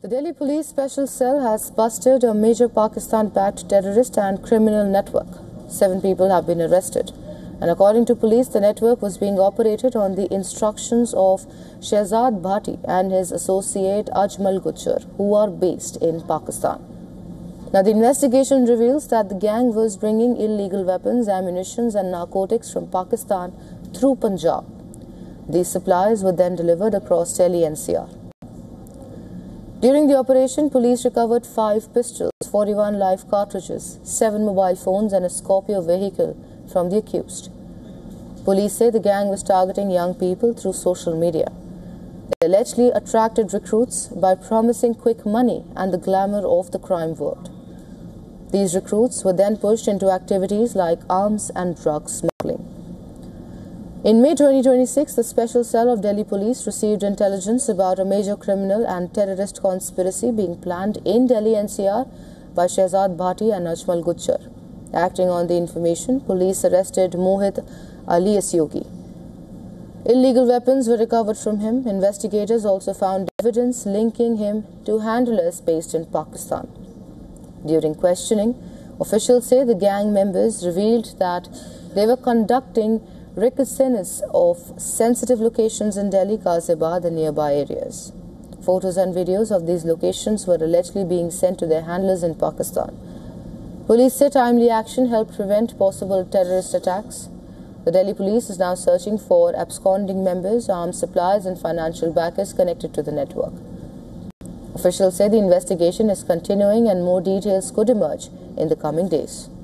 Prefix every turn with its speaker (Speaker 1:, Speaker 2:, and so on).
Speaker 1: The Delhi Police Special Cell has busted a major Pakistan-backed terrorist and criminal network. 7 people have been arrested. And according to police, the network was being operated on the instructions of Shehzad Bhatti and his associate Ajmal Gujjar, who are based in Pakistan. Now, the investigation reveals that the gang was bringing illegal weapons, ammunition and narcotics from Pakistan through Punjab. These supplies were then delivered across Delhi NCR. During the operation, police recovered 5 pistols, 41 live cartridges, 7 mobile phones and a Scorpio vehicle from the accused. Police say the gang was targeting young people through social media. They allegedly attracted recruits by promising quick money and the glamour of the crime world. These recruits were then pushed into activities like arms and drug smuggling. In May 2026, the Special Cell of Delhi Police received intelligence about a major criminal and terrorist conspiracy being planned in Delhi NCR by Shehzad Bhatti and Ajmal Gujjar. Acting on the information, police arrested Mohit alias Yogi. Illegal weapons were recovered from him. Investigators also found evidence linking him to handlers based in Pakistan. During questioning, officials say the gang members revealed that they were conducting reconnaissance of sensitive locations in Delhi, Ghaziabad and nearby areas. Photos and videos of these locations were allegedly being sent to their handlers in Pakistan. Police say timely action helped prevent possible terrorist attacks. The Delhi police is now searching for absconding members, arms suppliers and financial backers connected to the network. Officials say the investigation is continuing and more details could emerge in the coming days.